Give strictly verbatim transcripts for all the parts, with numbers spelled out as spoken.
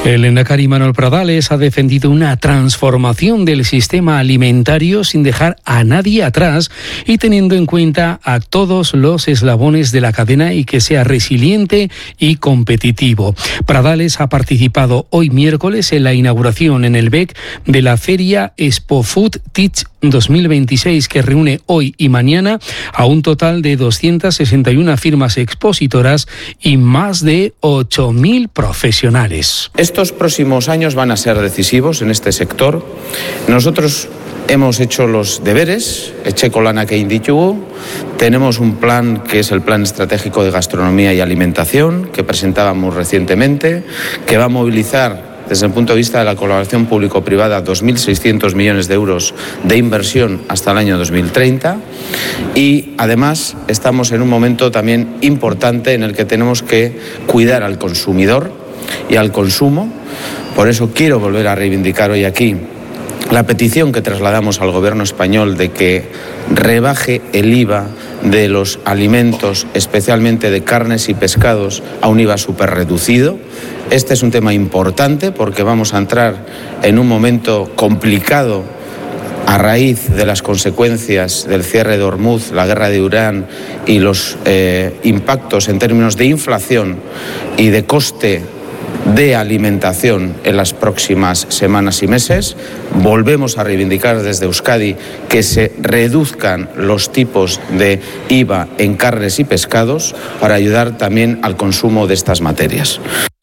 El lehendakari Manuel Pradales ha defendido una transformación del sistema alimentario sin dejar a nadie atrás y teniendo en cuenta a todos los eslabones de la cadena y que sea resiliente y competitivo. Pradales ha participado hoy miércoles en la inauguración en el B E C de la feria Expo Food Teach dos mil veintiséis, que reúne hoy y mañana a un total de doscientas sesenta y una firmas expositoras y más de ocho mil profesionales. Estos próximos años van a ser decisivos en este sector. Nosotros hemos hecho los deberes, etxeko lanak egin ditugu. Tenemos un plan que es el Plan Estratégico de Gastronomía y Alimentación, que presentábamos recientemente, que va a movilizar desde el punto de vista de la colaboración público-privada dos mil seiscientos millones de euros de inversión hasta el año dos mil treinta, y además estamos en un momento también importante en el que tenemos que cuidar al consumidor y al consumo. Por eso quiero volver a reivindicar hoy aquí la petición que trasladamos al Gobierno español de que rebaje el I V A de los alimentos, especialmente de carnes y pescados, a un I V A súper reducido. Este es un tema importante porque vamos a entrar en un momento complicado a raíz de las consecuencias del cierre de Hormuz, la guerra de Irán y los eh, impactos en términos de inflación y de coste de alimentación en las próximas semanas y meses. Volvemos a reivindicar desde Euskadi que se reduzcan los tipos de I V A en carnes y pescados para ayudar también al consumo de estas materias.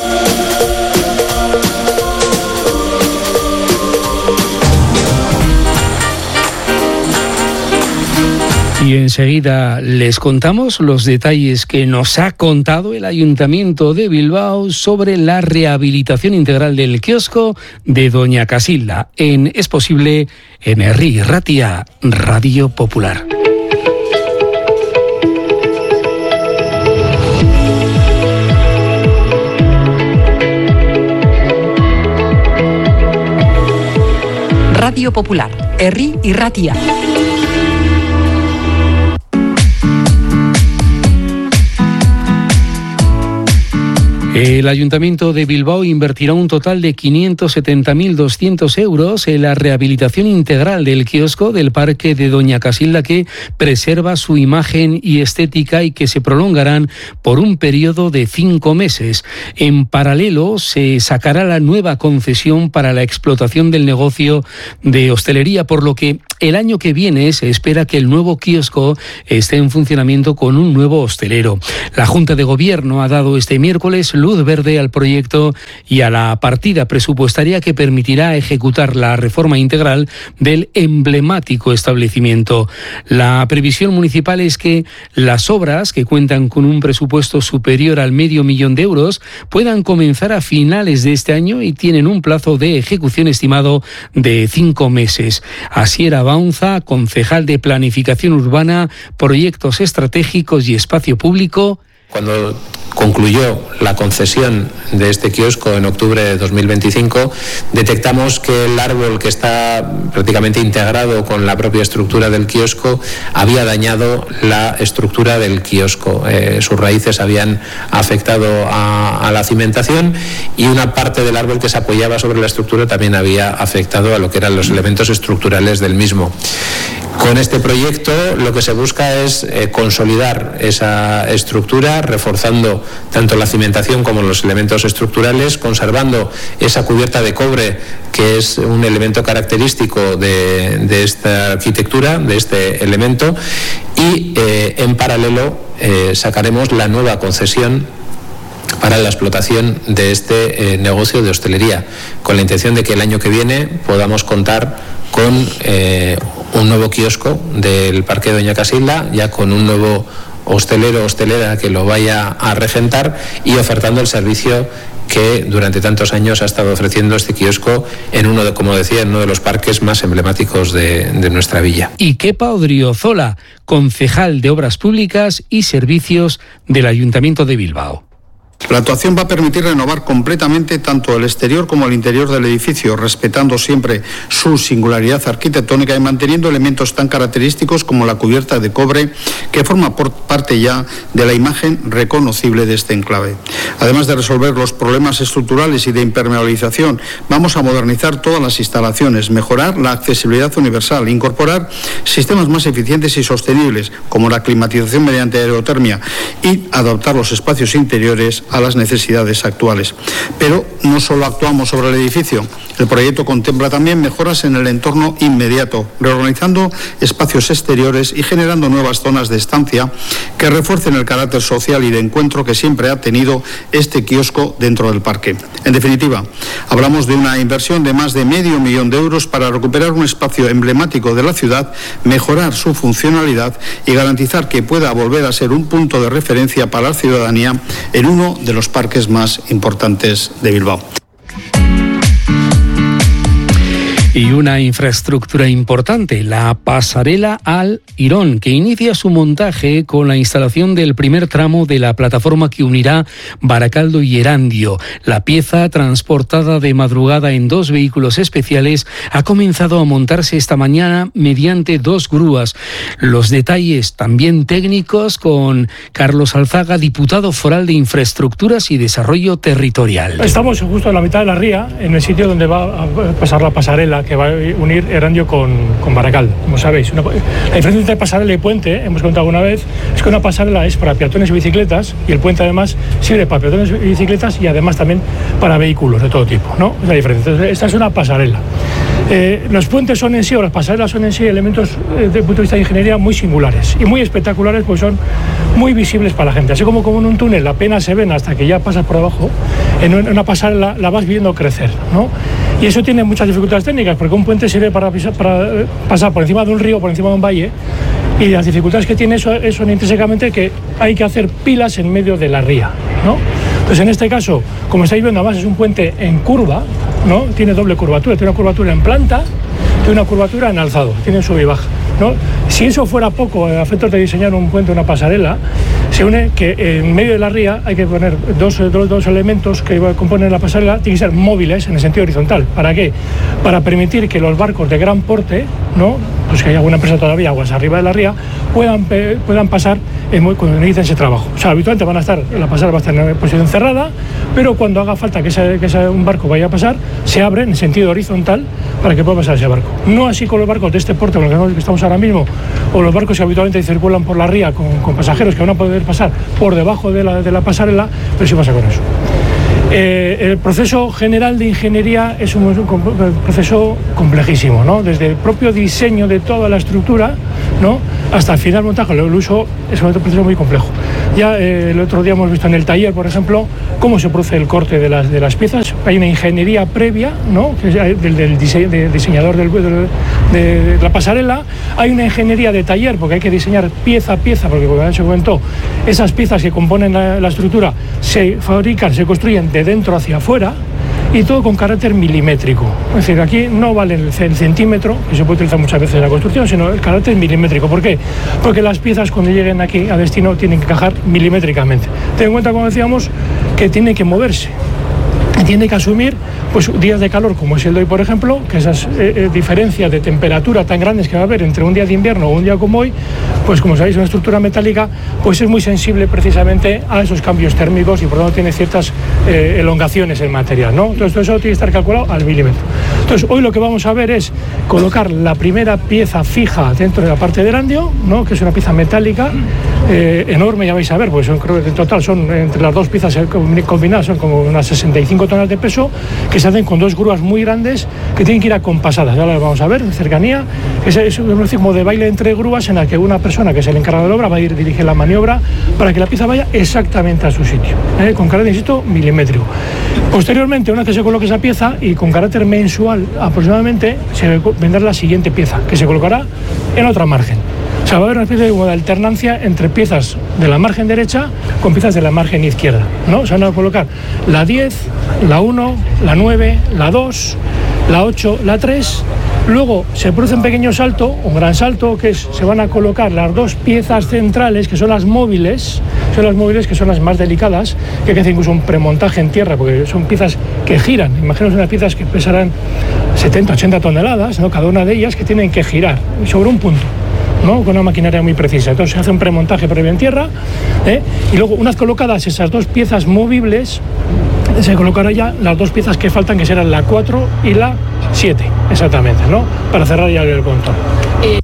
Y enseguida les contamos los detalles que nos ha contado el Ayuntamiento de Bilbao sobre la rehabilitación integral del kiosco de Doña Casilda en Es Posible en Herri Ratia, Radio Popular. Radio Popular, Herri Ratia. El Ayuntamiento de Bilbao invertirá un total de quinientos setenta mil doscientos euros en la rehabilitación integral del kiosco del Parque de Doña Casilda, que preserva su imagen y estética y que se prolongarán por un periodo de cinco meses. En paralelo, se sacará la nueva concesión para la explotación del negocio de hostelería, por lo que el año que viene se espera que el nuevo kiosco esté en funcionamiento con un nuevo hostelero. La Junta de Gobierno ha dado este miércoles luz verde al proyecto y a la partida presupuestaria que permitirá ejecutar la reforma integral del emblemático establecimiento. La previsión municipal es que las obras, que cuentan con un presupuesto superior al medio millón de euros, puedan comenzar a finales de este año y tienen un plazo de ejecución estimado de cinco meses. Asier Abaunza, concejal de Planificación Urbana, Proyectos Estratégicos y Espacio Público. Cuando concluyó la concesión de este kiosco en octubre de dos mil veinticinco, detectamos que el árbol, que está prácticamente integrado con la propia estructura del kiosco, había dañado la estructura del kiosco. Eh, sus raíces habían afectado a, a la cimentación y una parte del árbol que se apoyaba sobre la estructura también había afectado a lo que eran los elementos estructurales del mismo. Con este proyecto lo que se busca es eh, consolidar esa estructura, reforzando tanto la cimentación como los elementos estructurales, conservando esa cubierta de cobre, que es un elemento característico de, de esta arquitectura, de este elemento, y eh, en paralelo eh, sacaremos la nueva concesión para la explotación de este eh, negocio de hostelería, con la intención de que el año que viene podamos contar con eh, un nuevo kiosco del Parque de Doña Casilda, ya con un nuevo hostelero o hostelera que lo vaya a regentar y ofertando el servicio que durante tantos años ha estado ofreciendo este kiosco en uno de, como decía, en uno de los parques más emblemáticos de, de nuestra villa. Y Kepa Odriozola, concejal de Obras Públicas y Servicios del Ayuntamiento de Bilbao. La actuación va a permitir renovar completamente tanto el exterior como el interior del edificio, respetando siempre su singularidad arquitectónica y manteniendo elementos tan característicos como la cubierta de cobre, que forma por parte ya de la imagen reconocible de este enclave. Además de resolver los problemas estructurales y de impermeabilización, vamos a modernizar todas las instalaciones, mejorar la accesibilidad universal, incorporar sistemas más eficientes y sostenibles, como la climatización mediante aerotermia, y adaptar los espacios interiores a las necesidades actuales. Pero no solo actuamos sobre el edificio. El proyecto contempla también mejoras en el entorno inmediato, reorganizando espacios exteriores y generando nuevas zonas de estancia que refuercen el carácter social y de encuentro que siempre ha tenido este kiosco dentro del parque. En definitiva, hablamos de una inversión de más de medio millón de euros para recuperar un espacio emblemático de la ciudad, mejorar su funcionalidad y garantizar que pueda volver a ser un punto de referencia para la ciudadanía en uno de los parques más importantes de Bilbao. Y una infraestructura importante, la pasarela al Irón, que inicia su montaje con la instalación del primer tramo de la plataforma que unirá Baracaldo y Erandio. La pieza, transportada de madrugada en dos vehículos especiales, ha comenzado a montarse esta mañana mediante dos grúas. Los detalles también técnicos con Carlos Alzaga, diputado foral de Infraestructuras y Desarrollo Territorial. Estamos justo en la mitad de la ría, en el sitio donde va a pasar la pasarela que va a unir Erandio con, con Baracaldo. Como sabéis, una, la diferencia entre pasarela y puente, hemos contado una vez, es que una pasarela es para peatones y bicicletas y el puente además sirve para peatones y bicicletas y además también para vehículos de todo tipo, ¿no? Es la diferencia. Entonces, esta es una pasarela. Eh, los puentes son en sí, o las pasarelas son en sí, elementos eh, desde el punto de vista de ingeniería muy singulares y muy espectaculares, pues son muy visibles para la gente. Así como, como en un túnel apenas se ven hasta que ya pasas por abajo, en una pasarela la vas viendo crecer, ¿no? Y eso tiene muchas dificultades técnicas, porque un puente sirve para, para pasar por encima de un río, por encima de un valle, y las dificultades que tiene eso son intrínsecamente que hay que hacer pilas en medio de la ría, ¿no? Entonces, en este caso, como estáis viendo, además es un puente en curva, ¿no? Tiene doble curvatura, tiene una curvatura en planta, tiene una curvatura en alzado, tiene sub y baja, ¿no? Si eso fuera poco, a efectos de diseñar un puente, una pasarela, se une que en medio de la ría hay que poner dos, dos, dos elementos que componen la pasarela, tienen que ser móviles en el sentido horizontal. ¿Para qué? Para permitir que los barcos de gran porte, ¿no? Pues que hay alguna empresa todavía aguas arriba de la ría, puedan, puedan pasar en, cuando necesiten ese trabajo. O sea, habitualmente van a estar, la pasarela va a estar en posición cerrada, pero cuando haga falta que, ese, que ese, un barco vaya a pasar, se abre en sentido horizontal para que pueda pasar ese barco. No así con los barcos de este porte, con los que estamos ahora mismo, o los barcos que habitualmente circulan por la ría con, con pasajeros que van a poder pasar por debajo de la, de la pasarela, pero sí pasa con eso. Eh, el proceso general de ingeniería es un, un proceso complejísimo, ¿no? Desde el propio diseño de toda la estructura, ¿no? Hasta el final montaje, el uso es un proceso muy complejo. Ya eh, el otro día hemos visto en el taller, por ejemplo, cómo se produce el corte de las, de las piezas. Hay una ingeniería previa, ¿no? del, del dise de diseñador del, de, de la pasarela. Hay una ingeniería de taller, porque hay que diseñar pieza a pieza, porque como se comentó, esas piezas que componen la, la estructura se fabrican, se construyen de dentro hacia afuera, y todo con carácter milimétrico. Es decir, aquí no vale el centímetro, que se puede utilizar muchas veces en la construcción, sino el carácter milimétrico. ¿Por qué? Porque las piezas, cuando lleguen aquí a destino, tienen que encajar milimétricamente. Ten en cuenta, como decíamos, que tienen que moverse. Tiene que asumir pues, días de calor como es el de hoy, por ejemplo, que esas eh, eh, diferencias de temperatura tan grandes que va a haber entre un día de invierno o un día como hoy, pues como sabéis, una estructura metálica pues es muy sensible precisamente a esos cambios térmicos y por lo tanto tiene ciertas eh, elongaciones en material, ¿no? Entonces todo eso tiene que estar calculado al milímetro. Entonces hoy lo que vamos a ver es colocar la primera pieza fija dentro de la parte de Erandio, ¿no? Que es una pieza metálica eh, enorme, ya vais a ver, pues son, creo que en total son entre las dos piezas combinadas son como unas sesenta y cinco toneladas de peso, que se hacen con dos grúas muy grandes que tienen que ir acompasadas. Ya lo vamos a ver en cercanía. Es, es un como de baile entre grúas en la que una persona que es el encargado de la obra va a ir a dirigir la maniobra para que la pieza vaya exactamente a su sitio, ¿eh? Con carácter, insisto, milimétrico. Posteriormente, una vez que se coloque esa pieza y con carácter mensual aproximadamente, se vendrá la siguiente pieza que se colocará en otra margen. O sea, va a haber una especie de alternancia entre piezas de la margen derecha con piezas de la margen izquierda, ¿no? O sea, van a colocar la diez, la uno, la nueve, la dos, la ocho, la tres. Luego se produce un pequeño salto, un gran salto, que es, se van a colocar las dos piezas centrales, que son las móviles, son las móviles que son las más delicadas, que hay que hacer incluso un premontaje en tierra, porque son piezas que giran. Imaginaos unas piezas que pesarán setenta, ochenta toneladas, ¿no? Cada una de ellas que tienen que girar sobre un punto, ¿no? Con una maquinaria muy precisa. Entonces se hace un premontaje previo en tierra, ¿eh? Y luego, unas colocadas esas dos piezas movibles, se colocarán ya las dos piezas que faltan, que serán la cuatro y la siete, exactamente, ¿no? Para cerrar ya el contorno.